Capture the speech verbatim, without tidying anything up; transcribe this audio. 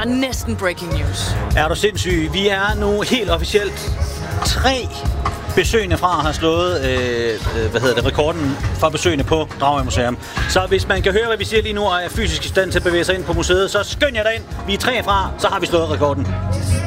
næsten breaking news. Er du sindssyg? Vi er nu helt officielt tre besøgende fra har slået øh, hvad hedder det, rekorden for besøgende på Dragør Museum. Så hvis man kan høre, hvad vi siger lige nu, og er fysisk i stand til at bevæge sig ind på museet, så skynd jer derind. Vi er tre fra, så har vi slået rekorden.